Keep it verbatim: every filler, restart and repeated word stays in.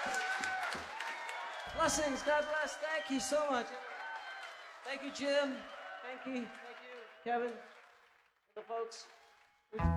Blessings. God bless. Thank you so much. Thank you, Jim. Thank you. Thank you, Kevin. The folks.